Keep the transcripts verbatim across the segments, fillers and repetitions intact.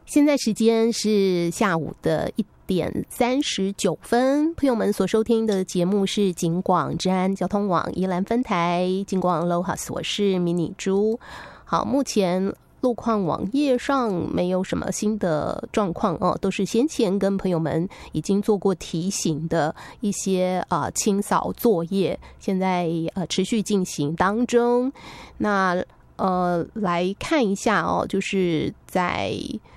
现在时间是下午的一点三十九分，朋友们所收听的节目是警广治安交通网宜兰分台警广 Lohas， 我是迷你猪。好，目前路况网页上没有什么新的状况哦，都是先前跟朋友们已经做过提醒的一些啊、呃、清扫作业，现在呃持续进行当中。那呃来看一下哦，就是在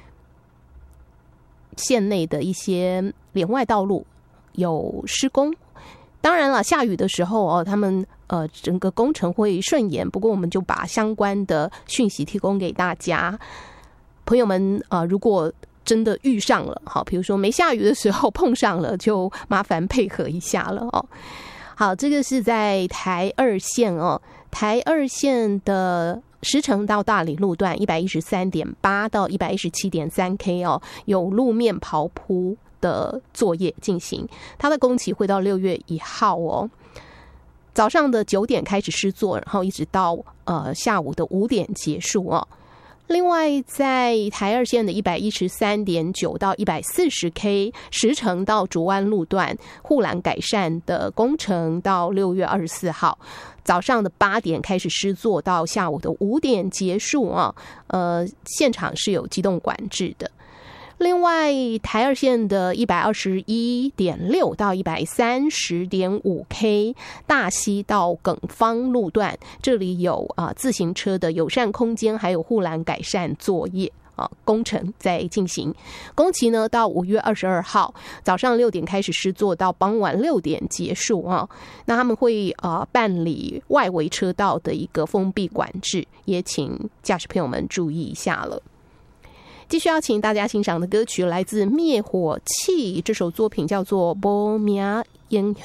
县内的一些连外道路有施工，当然了，下雨的时候哦，他们呃整个工程会顺延，不过我们就把相关的讯息提供给大家。朋友们啊、呃，如果真的遇上了，好，比如说没下雨的时候碰上了，就麻烦配合一下了哦。好，这个是在台二线哦，台二线的石城到大里路段一百一十三点八到一百一十七点三 K 哦，有路面刨铺的作业进行，它的工期会到六月一号哦。早上的九点开始施作，然后一直到呃下午的五点结束哦。另外，在台二线的一百一十三点九到一百四十 K 石城到竹湾路段护栏改善的工程到六月二十四号。早上的八点开始施作，到下午的五点结束啊。呃，现场是有机动管制的。另外，台二线的一百二十一点六到一百三十点五 K 大溪到耿方路段，这里有啊、呃、自行车的友善空间，还有护栏改善作业。啊，工程在进行，工期呢到五月二十二号早上六点开始施作，到傍晚六点结束啊。那他们会呃办理外围车道的一个封闭管制，也请驾驶朋友们注意一下了。继续要请大家欣赏的歌曲来自灭火器，这首作品叫做《无名英